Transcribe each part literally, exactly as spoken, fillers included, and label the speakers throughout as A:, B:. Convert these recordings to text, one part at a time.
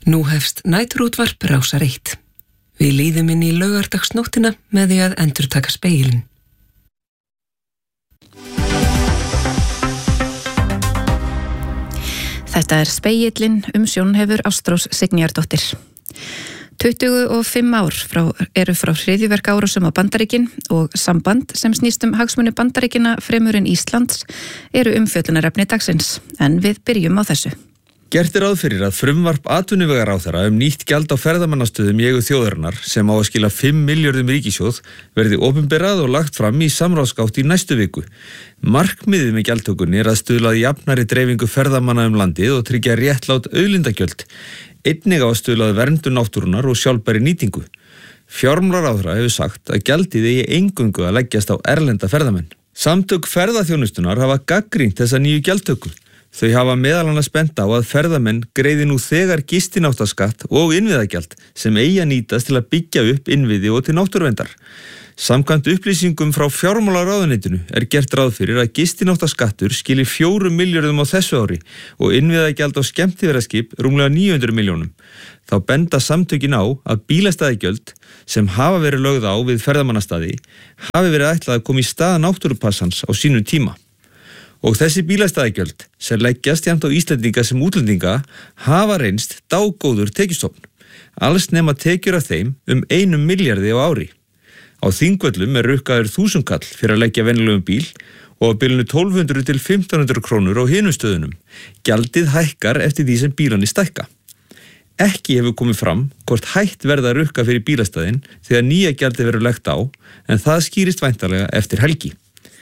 A: Nú hefst næturútvarp Rásar eitt. Við líðum inn í laugardagsnóttina með því að endurtaka spegilinn.
B: Þetta er spegillinn, umsjón hefur Ástrós Signýjardóttir. tuttugu og fimm ár frá, eru frá hryðjuverkaárásum á Bandaríkin og samband sem snýst um hagsmuni Bandaríkina fremur en Íslands eru umfjöllunarefni dagsins, en við byrjum á þessu.
C: Gert er ráð fyrir að frumvarp atvinnuvegaráðherra um nýtt gjald á ferðamannastöðum í eigu þjóðarinnar sem á að skila fimm milljörðum ríkissjóð verði opinberað og lagt fram í samráðsgátt í næstu viku. Markmiðið með gjaldtökunni er að stuðla að jafnari dreifingu ferðamanna um landið og tryggja réttlát auðlindagjöld. Einnig á að stuðla að verndun náttúrunnar og sjálfbæri nýtingu. Fjármálaráðherra hefur sagt að gjaldið eigi eingöngu að leggjast á erlenda ferðamenn. Samtök ferðaþjónustunnar hafa gagnrýnt þessa nýju gjaldtöku. Þau hafa meðal annars bent á að ferðamenn greiði nú þegar gistináttaskatt og innviðagjald sem eigi að nýtast til að byggja upp innviði og til náttúruverndar. Samkvæmt upplýsingum frá fjármálaráðuneytinu er gert ráð fyrir að gistináttaskattur skili fjórum milljörðum á þessu ári og innviðagjald á skemmtiferðaskip rúmlega níu hundruð milljónum. Þá benda samtökin á að bílastæðagjöld sem hafa verið lögð á við ferðamannastaði hafi verið ætlað að koma í stað náttúrupassans á sínum tíma. Og þessi bílastæðagjöld sem leggjast jafnt á Íslendinga sem útlendinga hafa reynst dágóður tekjustofn. Alls nema tekjur af þeim um einum milljarði á ári. Á Þingvöllum er rukkaður þúsundkall fyrir að leggja venjulegum bíl og á bilinu tólf hundruð til fimmtán hundruð krónur á hinum stöðunum. Gjaldið hækkar eftir því sem bílarnir stækka. Ekki hefur komið fram hvort hætt verða að rukka fyrir bílastæðin þegar nýja gjaldið verður lagt á, en það skýrist væntanlega eftir helgi.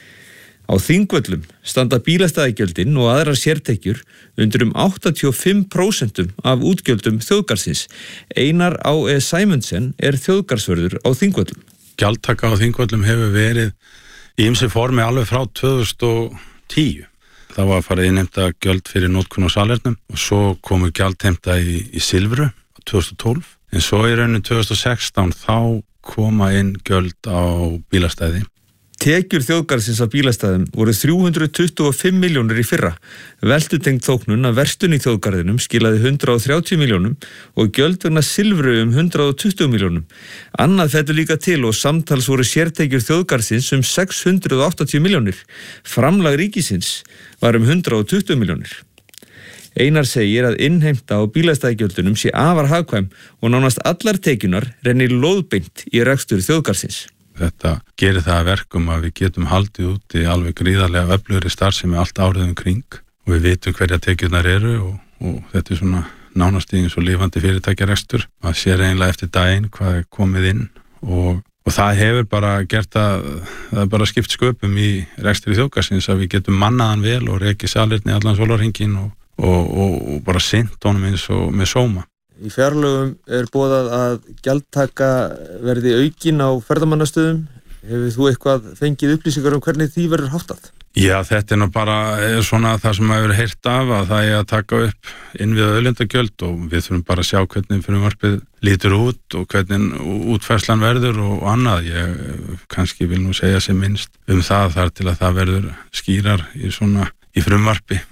C: Á Þingvöllum standa bílastæðagjöldin og aðrar sértekjur undir um áttatíu og fimm prósent af útgjöldum þjóðgarðsins. Einar Á. E. Sæmundsen er þjóðgarðsvörður á Þingvöllum.
D: Gjaldtaka á Þingvöllum hefur verið í ýmsu formi alveg frá tvö þúsund og tíu. Það var að fara innheimta gjöld fyrir notkun á salernum og svo komu gjaldheimta í, í silfru tvö þúsund og tólf. En svo í rauninu tvö þúsund og sextán þá koma inn gjöld á bílastæði.
C: Tekjur þjóðgarðsins af bílastæðum voru þrjú hundruð tuttugu og fimm milljónir í fyrra. Veltutengt þóknun að verslun í þjóðgarðinum skilaði hundrað og þrjátíu milljónum og gjöld vegna silfru um hundrað og tuttugu milljónum. Annað fellur líka til og samtals voru sértekjur þjóðgarðsins um sex hundruð og áttatíu milljónir. Framlag ríkisins var um hundrað og tuttugu milljónir. Einar segir að innheimta á bílastæðagjöldunum sé afar hagkvæm og nánast allar tekjunar renni lóðbeint í rekstur þjóðgarðsins.
D: Þetta gerir það að verkum að við getum haldið úti alveg gríðarlega öflugri starfsemi allt árið um kring og við vitum hverja tekjurnar eru og, og þetta er svona nánast eins og lifandi fyrirtækjarekstur. Það sér eiginlega eftir daginn hvað er komið inn og, og það hefur bara gert að það er bara skipt sköpum í rekstri þjóðgarðsins að við getum mannaðan vel og rekið salerni allan sólarhringinn og, og, og, og bara sinnt honum eins og með sóma.
C: Í fjárlögum er boðað að gjaldtaka verði aukin á ferðamannastöðum. Hefur þú eitthvað fengið upplýsingar um hvernig því verður háttað?
D: Já, þetta er nú bara er svona það sem maður hefur heyrt af að það er að taka upp innviða auðlindagjöld og við þurfum bara að sjá hvernig frumvarpið lítur út og hvernig útfærslan verður og annað. Ég kannski vil nú segja sem minnst um það þar til að það verður skýrar í svona í frumvarpi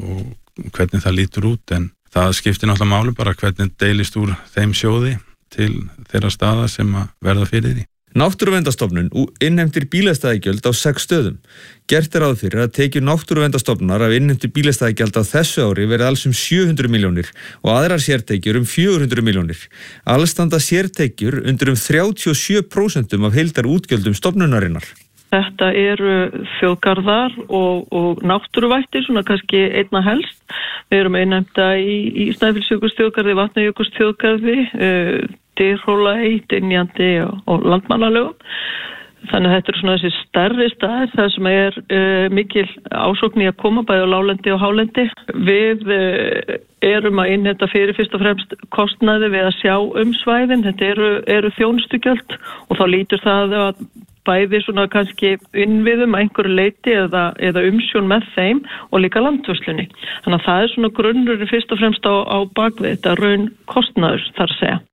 D: og hvernig það lítur út, en það skiptir náttúrulega máli bara hvernig deilist úr þeim sjóði til þeirra staða sem að verða fyrir því.
C: Náttúruverndastofnun innheimtir bílastæðagjöld á sex stöðum. Gert er ráð fyrir að tekjur Náttúruverndastofnunar af innheimtu bílastæðagjöld á þessu ári verði alls um sjö hundruð milljónir og aðrar sértekjur um fjögur hundruð milljónir. Alls standa sértekjur undir um þrjátíu og sjö prósent af heildar útgjöldum stofnunarinnar.
E: Þetta eru þjóðgarðar og, og náttúruvættir, svona kannski einna helst. Við erum innheimta í, í Snæfellsjökulsþjóðgarði, Vatnajökulsþjóðgarði, uh, Dyrhólahei, Dynjandi og, og Landmannalögum. Þannig að þetta eru svona þessi stærri staðir þar sem er uh, mikil ásókn í að koma bæði á láglendi og hálendi. Við uh, erum að innheimta fyrir fyrst og fremst kostnaði við að sjá um svæðin. Þetta eru, eru þjónustugjöld og þá lítur það að bæði svona kannski innviðum að einhverju leiti eða, eða umsjón með þeim og líka landvörslunni. Þannig að það er svona grunnurinn fyrst og fremst á, á bakvið þetta raun kostnaður þar að segja.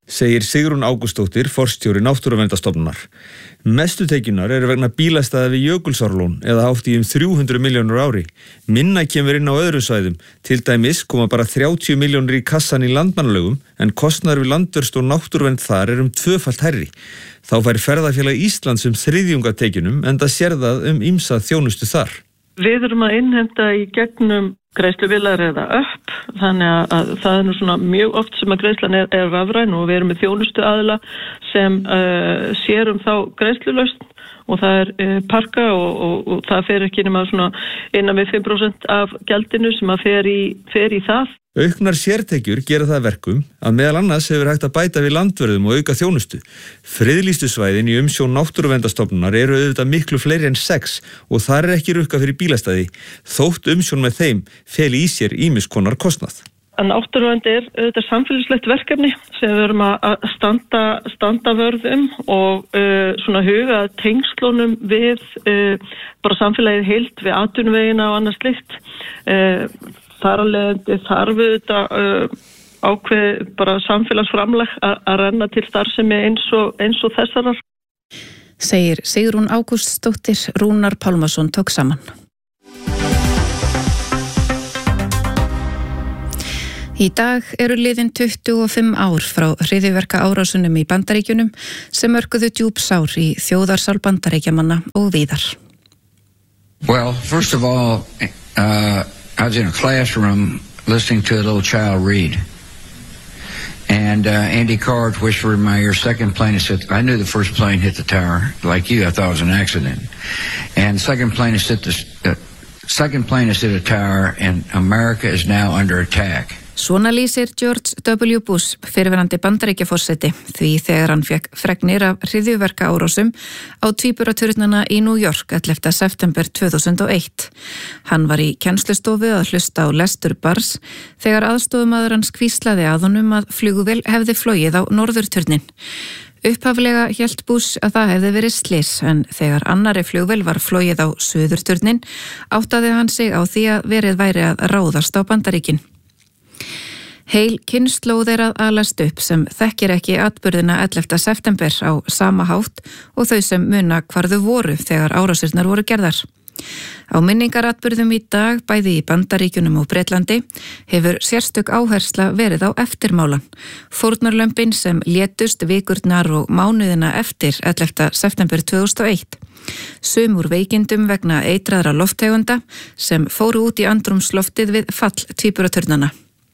C: segir Sigrún Ágústsdóttir, forstjóri Náttúruverndastofnunar. Mestu tekjunar eru vegna bílastæða við Jökulsárlón eða hátt í um þrjú hundruð milljónur ári. Minna kemur inn á öðrum svæðum. Til dæmis koma bara þrjátíu milljónur í kassan í landmannalögum en kostnaður við landvörst og náttúruvernd þar er um tvöfalt hærri. Þá fær Ferðafélag Íslands um þriðjunga tekjunum enda sér það um ýmsa þjónustu þar.
E: Við erum að innheimta í gegnum greiðsluvélar eða upp, þannig að, að það er nú svona mjög oft sem að greiðslan er, er rafræn og við erum með þjónustu aðila sem uh, sér um þá greiðslulausn og það er uh, parka og, og, og það fer ekki nema svona innan við fimm prósent af gjaldinu sem að fer í, fer í það.
C: Auknar sértekjur gera það verkum að meðal annars hefur hægt að bæta við landvörðum og auka þjónustu. Friðlýstu svæðin í umsjón Náttúruverndastofnunar eru auðvitað miklu fleiri en sex og þar er ekki rukka fyrir bílastæði, þótt umsjón með þeim feli í sér ýmis konar kostnað.
E: Náttúruvernd er auðvitað samfélagslegt verkefni sem við erum að standa, standa vörðum og uh, svona huga tengslunum við uh, bara samfélagið heilt, við atvinnuvegina og annað slíkt. Uh, Þar alveg þarf auðvitað uh, ákveð bara samfélagsframlag að renna til starfsemi eins og, eins og þessarar.
B: Segir Sigrún Ágústsdóttir, Rúnar Pálmason tók saman. Í dag eru liðin tuttugu og fimm ár frá hryðjuverka árásunum í Bandaríkjunum sem mörkuðu djúp sár í þjóðarsál Bandaríkjamanna og víðar.
F: Well, first of all, uh, I was in a classroom listening to a little child read. And uh, Andy Card whispered in my ear, second plane, said, I knew the first plane hit the tower. Like you, I thought it was an accident. And second plane has hit the, uh, second plane has hit a tower and America is now under attack.
B: Svona lýsir George W. Bush, fyrrverandi Bandaríkjaforseti, því þegar hann fekk fregnir af hryðjuverka árásum á tvíburaturnana í New York ellefta september tvö þúsund og eitt. Hann var í kennslustofu að hlusta á lestur bars þegar aðstofumaður hans hvíslaði að honum að flugvél hefði flogið á norðurturnin. Upphaflega hélt Bush að það hefði verið slys en þegar annari flugvél var flogið á suðurturnin áttaði hann sig á því að verið væri að ráðast á Bandaríkin. Heil kynslóð er að alast upp sem þekkir ekki atburðina ellefta september á sama hátt og þau sem muna hvar þau voru þegar árásirnar voru gerðar. Á minningaratburðum í dag, bæði í Bandaríkjunum og Bretlandi, hefur sérstök áhersla verið á eftirmálan. Fórnarlömbin sem létust vikurnar og mánuðina eftir ellefta september tvö þúsund og eitt. Sum úr veikindum vegna eitraðra lofttegunda sem fóru út í andrúmsloftið við fall tvíburaturnana.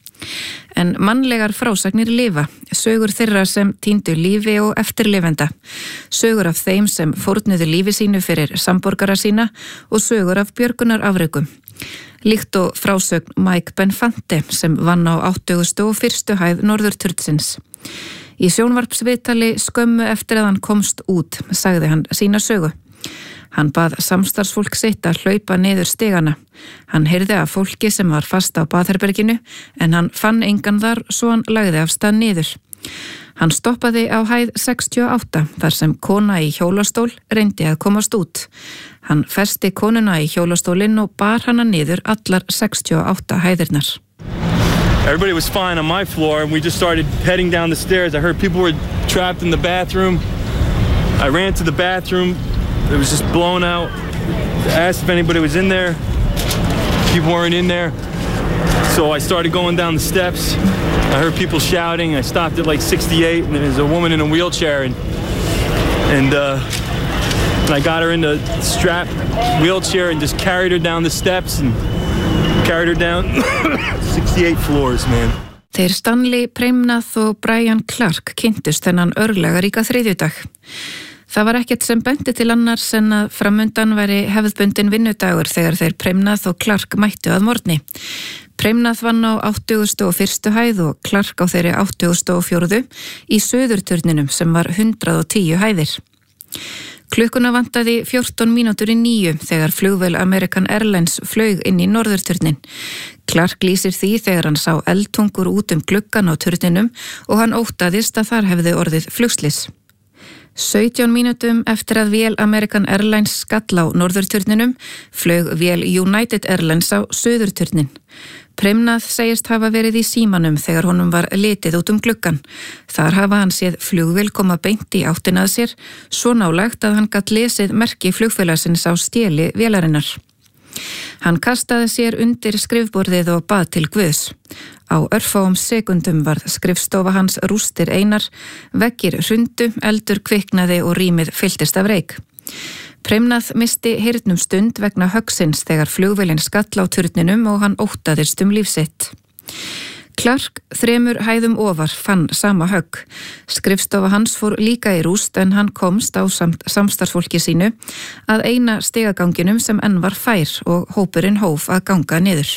B: En mannlegar frásagnir lifa, sögur þeirra sem týndu lífi og eftirlifenda, sögur af þeim sem fórnuðu lífi sínu fyrir samborgara sína og sögur af björgunar afrekum. Líkt og frásögn Mike Benfante sem vann á áttugustu og fyrstu hæð norðurturnsins. Í sjónvarpsviðtali skömmu eftir að hann komst út, sagði hann sína sögu. Hann bað samstarfsfólk sitt að hlaupa niður stigana. Hann heyrði af fólki sem var fast á baðherberginu en hann fann engan þar svo hann lagði af stað niður. Hann stoppaði á hæð sextíu og átta þar sem kona í hjólastól reyndi að komast út. Hann festi konuna í hjólastólinn og bar hana niður allar sextíu og átta hæðirnar.
G: Everybody was fine on my floor and we just started heading down the stairs. I heard people were trapped in the bathroom. I ran to the bathroom. It was just blown out. I asked if anybody was in there. People weren't in there. So I started going down the steps. I heard people shouting. I stopped at like sixty-eight and there's a woman in a wheelchair and and uh, I got her in the strap wheelchair and just carried her down the steps and carried her down sixty-eight floors, man.
B: Þeir Stanley Premnath og Brian Clark kynntust þennan örlagaríka þriðjudag. Það var ekkert sem benti til annars en að framundan væri hefðbundin vinnudagur þegar þeir Premnath og Clark mættu að morgni. Premnath vann á áttugustu og fyrstu hæð og Clark á þeirri áttugustu og fjórðu í suðurturninum sem var hundrað og tíu hæðir. Klukkuna vantaði fjórtán mínútur í níu þegar flugvél American Airlines flaug inn í norðurturnin. Clark lýsir því þegar hann sá eldtungur út um gluggan á turninum og hann óttaðist að þar hefði orðið flugslys. sautján mínútum eftir að vél American Airlines skall á norðurturninum flög vél United Airlines á suðurturnin. Premnath segist hafa verið í símanum þegar honum var litið út um gluggan. Þar hafa hann séð flugvél koma beint í áttina að sér, svo nálægt að hann gat lesið merki flugfélagsins á stéli vélarinnar. Hann kastaði sér undir skrifborðið og bað til Guðs. Á örfáum sekundum varð skrifstofa hans rústir einar, veggir hrundu, eldur kviknaði og rýmið fylltist af reyk. Premnath misti heyrnum stund vegna höggsins þegar flugvélin skall á turninum og hann óttaðist um líf sitt. Clark, þremur hæðum ofar, fann sama högg. Skrifstofa hans fór líka í rúst en hann komst á samt, samstarfsfólki sínu að eina stigaganginum sem enn var fær og hópurinn hóf að ganga niður.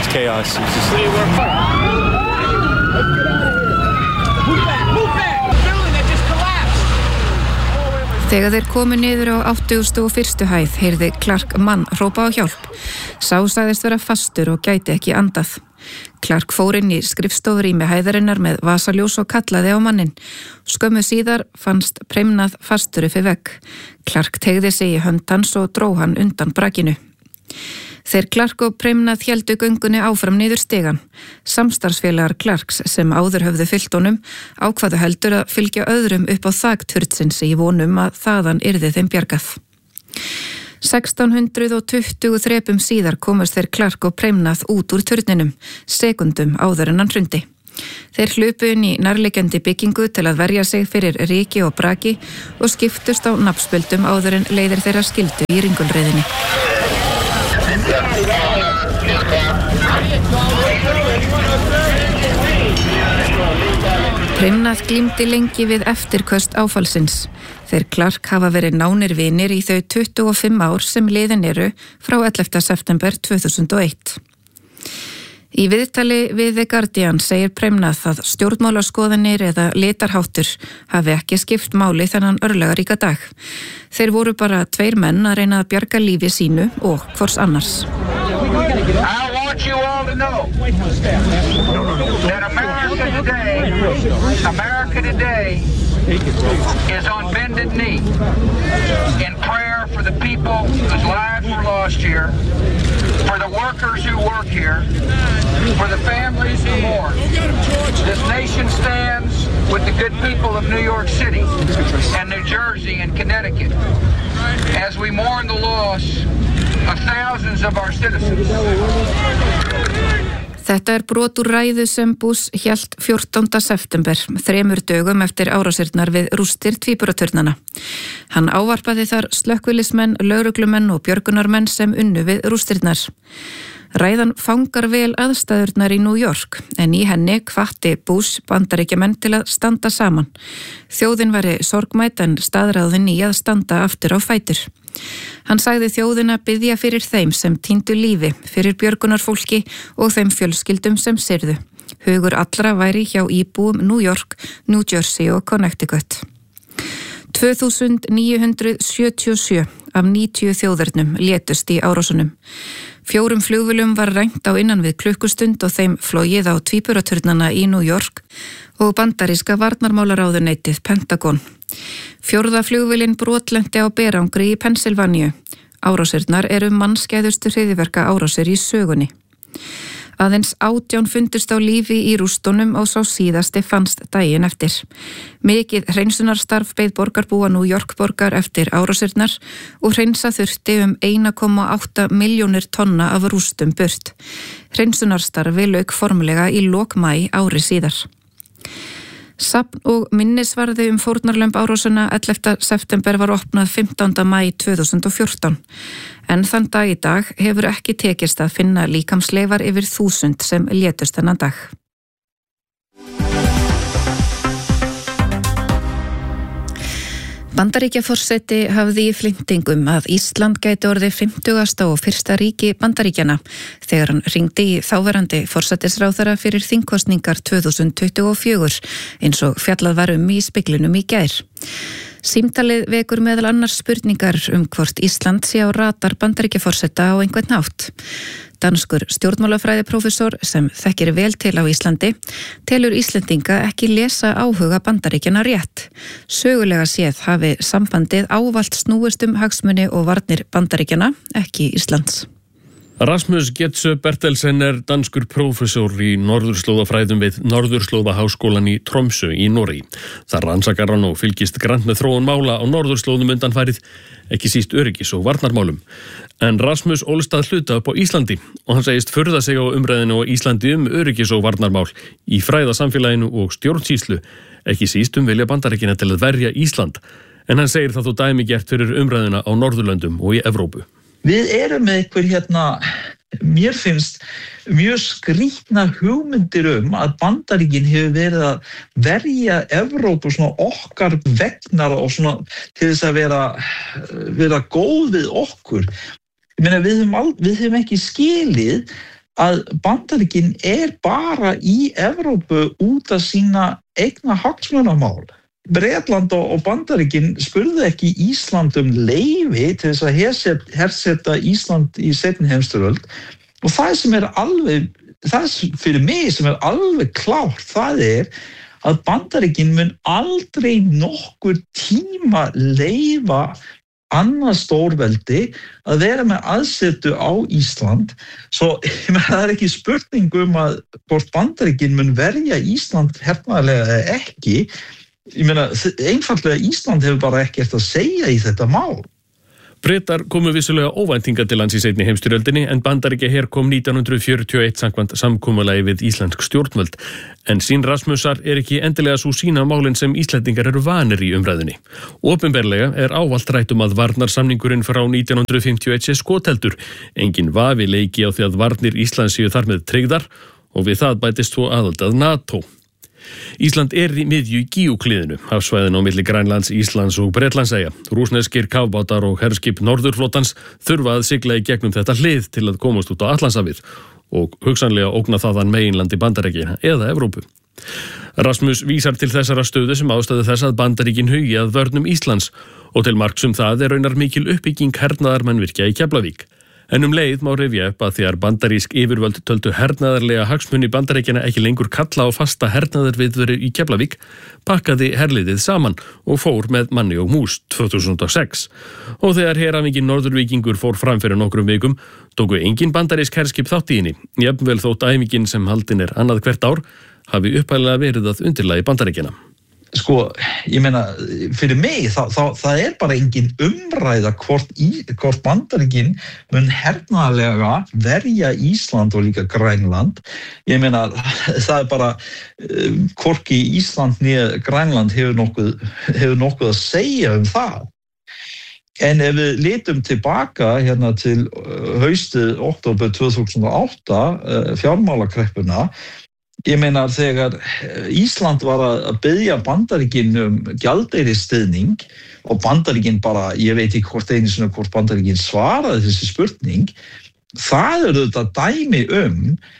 B: Þegar þeir komu niður á áttugustu og fyrstu hæð heyrði Clark mann hrópa á hjálp. Sá sagðist vera fastur og gæti ekki andað. Clark fór inn í skrifstofurými hæðarinnar með vasaljós og kallaði á mannin. Skömmu síðar fannst Premnath fastur uppi vegg. Clark teygði sig í hönd hans og dró hann undan brakinu. Þeir Clark og Premnath héldu göngunni áfram niður stigann. Samstarfsfélagar Clarks sem áður höfðu fylgt honum ákvaðu heldur að fylgja öðrum upp á þakturtsins í vonum að þaðan yrði þeim bjargað. sextán hundruð tuttugu þrepum síðar komast þeir Clark og Premnath út úr turninum, sekundum áður en hann hrundi. Þeir hlupu inn í nærliggjandi byggingu til að verja sig fyrir ryki og braki og skiptust á nafnspjöldum áður en leiðir þeirra skildu í ringulreiðinni. Premnath glímdi lengi við eftirköst áfallsins. Þeir Clark hafa verið nánir vinir í þau tuttugu og fimm ár sem liðin eru frá ellefta september tvö þúsund og eitt. Í viðtali við The Guardian segir Premnath að stjórnmálaskoðanir eða litarháttur hafi ekki skipt máli þennan örlagaríka dag. Þeir voru bara tveir menn að reyna að bjarga lífi sínu og hvors annars.
H: I want you all to know that America today, America today is on bended knee in prayer for the people whose lives were lost here, for the workers who work here, for the families who mourn. This nation stands with the good people of New York City and New Jersey and Connecticut as we mourn the loss of thousands of our citizens.
B: Þetta er brot úr ræðu sem Bush hélt fjórtánda september, þremur dögum eftir árásirnar við rústir tvíburaturnana. Hann ávarpaði þar slökkvilismenn, lögreglumenn og björgunarmenn sem unnu við rústirnar. Ræðan fangar vel aðstæðurnar í New York, en í henni hvatti Bush Bandaríkjamenn til að standa saman. Þjóðin væri sorgmætt en staðráðin í að standa aftur á fætur. Hann sagði þjóðina biðja fyrir þeim sem týndu lífi, fyrir björgunarfólki og þeim fjölskyldum sem syrðu. Hugur allra væri hjá íbúum New York, New Jersey og Connecticut. tvö þúsund níu hundruð sjötíu og sjö af níutíu þjóðurnum létust í árásunum. Fjórum flugvélum var rænt á innan við klukkustund og þeim flogið á tvíburaturnana í New York og bandaríska varnarmálaráðuneytið Pentagon. Fjórða flugvélin brotlenti á berangri í Pennsylvaníu. Árásirnar eru mannskæðustu hryðjuverka árásir í sögunni. Aðeins átján fundust á lífi í rústunum og sá síðasti fannst daginn eftir. Mikið hreinsunarstarf beið borgarbúa New York borgar eftir árásirnar og hreinsa þurfti um einn komma átta milljónir tonna af rústum burt. Hreinsunarstarfi lauk formlega í lok maí ári síðar. Safn og minnisvarði um fórnarlömb árásina ellefta september var opnað fimmtánda maí tvö þúsund og fjórtán. En þann dag í dag hefur ekki tekist að finna líkamsleifar yfir þúsund sem létust þennan dag. Bandaríkjaforseti hafði í flimtingum að Ísland gæti orðið fimmtugasta og fyrsta ríki Bandaríkjana þegar hann hringdi í þáverandi forsætisráðherra fyrir þingkosningar tvö þúsund tuttugu og fjögur eins og fjallað var um í speglinum í gær. Símtalið vekur meðal annars spurningar um hvort Ísland sé á radar Bandaríkjaforseta á einhvern hátt. Danskur stjórnmálafræðiprófessor sem þekkir vel til á Íslandi telur Íslendinga ekki lesa áhuga Bandaríkjanna rétt. Sögulega séð hafi sambandið ávallt snúist um hagsmuni og varnir Bandaríkjanna, ekki Íslands.
I: Rasmus Getsö Bertelsen er danskur prófessor í norðurslóðafræðum við Norðurslóðaháskólan í Tromsø í Noregi. Þar rannsakar hann og fylgist grannt með þróun mála á norðurslóðum undanfarið, ekki síst öryggis- og varnarmálum. En Rasmus ólst að hluta upp á Íslandi og hann segist furða sig á umræðinu á Íslandi um öryggis- og varnarmál í fræðasamfélaginu og stjórnsýslu, ekki síst um vilja Bandaríkjanna til að verja Ísland. En hann segir það þó dæmigert fyrir umræðina á Norðurlöndum og í Evrópu.
J: Við erum með einhver hérna, mér finnst mjög skrýtna hugmyndir um að Bandaríkin hefur verið að verja Evrópu svona okkar vegnar og svona til þess að vera, vera góð við okkur. Ég meina, við höfum, al, við höfum ekki skilið að Bandaríkin er bara í Evrópu út af sína eigna hagsmunamál. Bretland og Bandaríkin spurðu ekki Ísland um leyfi til þess að hersetta Ísland í seinni heimsstyrjöld og það sem er alveg, það fyrir mig sem er alveg klárt, það er að Bandaríkin mun aldrei nokkur tíma leyfa annað stórveldi að vera með aðsetu á Ísland. Svo það er ekki spurning um að hvort Bandaríkin mun verja Ísland hernaðarlega eða ekki. Ég meina, einfaldlega Ísland hefur bara ekkert að segja í þetta mál.
I: Bretar komu vissulega óvæntinga til lands í seinni heimsstyrjöldinni en Bandaríkjaher kom nítján hundruð fjörutíu og eitt samkvæmt samkomulagi við íslensk stjórnvöld. En sín Rasmusar er ekki endilega svo sína málin sem Íslendingar eru vanir í umræðunni. Opinberlega er ávallt rætt um að varnarsamningurinn frá nítján hundruð fimmtíu og eitt sé skotheldur. Engin vafi leiki á því að varnir Íslands séu þar með tryggðar og við það bætist svo aðild að NATO. Ísland er í miðju Gígukliðinu, hafsvæðin á milli Grænlands, Íslands og Bretlandseyja. Rússneskir kafbátar og herskip Norðurflotans þurfa að sigla í gegnum þetta hlið til að komast út á Atlantshafið og hugsanlega ógna þaðan meginlandi Bandaríkjanna eða Evrópu. Rasmus vísar til þessara stöðu sem ástæðu þess að Bandaríkin hugi að vörnum Íslands og til marks um það er raunar mikil uppbygging hernaðarmannvirkja í Keflavík. En um leið má rifja upp að þegar bandarísk yfirvöld töldu hernaðarlega hagsmuni Bandaríkjanna ekki lengur kalla á fasta hernaðarviðveru í Keflavík, pakkaði herliðið saman og fór með manni og mús tvö þúsund og sex. Og þegar herafinginn Norðurvíkingur fór fram fyrir nokkrum vikum, tóku engin bandarísk herskip þátt í henni, jafnvel þótt æfingin sem haldin er annað hvert ár, hafi upphæðlega verið að undirlagi Bandaríkjanna.
J: Sko, ég meina, fyrir mig, það, það, það er bara engin umræða hvort, í, hvort Bandaríkin mun hernaðarlega verja Ísland og líka Grænland. Ég meina, það er bara, hvorki Ísland né Grænland hefur nokkuð, hefur nokkuð að segja um það. En ef við litum tilbaka hérna til haustið október tvö þúsund og átta, fjármálakreppuna, ég meina þegar Ísland var að biðja Bandaríkin um gjaldeyrisstuðning og Bandaríkin bara, ég veit ekki hvort einu sinni hvort Bandaríkin svaraði þessi spurning, það er þetta dæmi um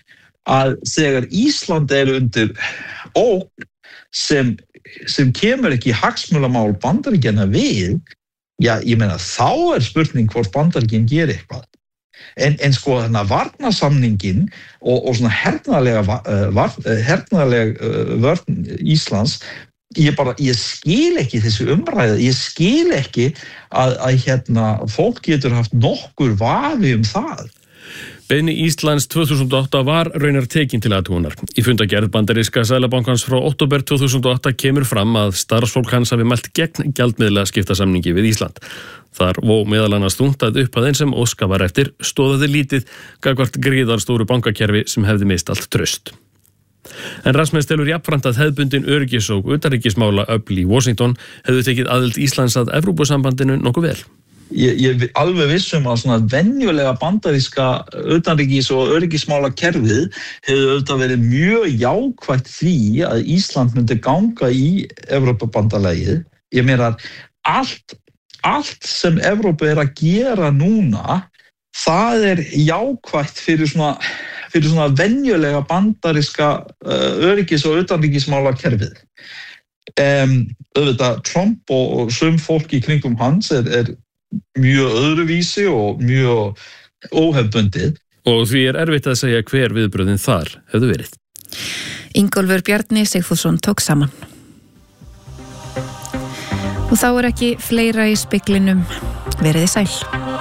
J: að þegar Ísland er undir ógn sem, sem kemur ekki hagsmunamál Bandaríkjanna við, já, ég meina þá er spurning hvort Bandaríkin gerir eitthvað. En, en sko þarna varnarsamningin og, og svona hernaðarlega var, hernaðarlega vörn Íslands, ég bara, ég skil ekki þessi umræðu, ég skil ekki að, að hérna fólk getur haft nokkur vafi um það.
I: Beiðni Íslands tvö þúsund og átta var raunar tekin til athugunar. Í fundagerð bandaríska Seðlabankans frá október tvö þúsund og átta kemur fram að starfsfólk hans hafi mælt gegn gjaldmiðlaskiptasamningi við Ísland. Þar vó meðal annars þungt að upphæðin sem óska var eftir stóðaði lítið gagnvart gríðarstóru bankakerfi sem hefði mist allt traust. En Rasmus telur jafnframt að hefðbundin öryggis- og utanríkismála öfl í Washington hefðu tekið aðild Íslands að Evrópusambandinu nokkuð vel.
J: Ég, ég er alveg vissum að svona venjulega bandaríska utanríkis- og öryggismála kerfið hefur auðvitað verið mjög jákvætt því að Ísland myndi ganga í Evrópubandalagið. Ég meina allt, allt sem Evrópa er að gera núna, það er jákvætt fyrir svona, fyrir svona venjulega bandaríska uh, öryggis- og utanríkismála kerfið. Um, auðvitað Trump og, og sum fólk í kringum hans er, er mjög öðruvísi og mjög óhefbundið.
I: Og því er erfitt að segja hver viðbröðin þar hefðu verið.
B: Ingólfur Bjarni Sigfússon tók saman. Og þá er ekki fleira í speglinum. Veriði sæl.